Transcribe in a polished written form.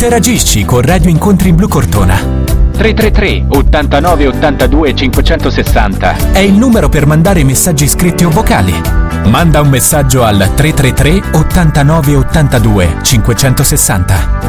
Interagisci con Radio Incontri Blu Cortona. 333 89 82 560 È il numero per mandare messaggi scritti o vocali. Manda un messaggio al 333 89 82 560.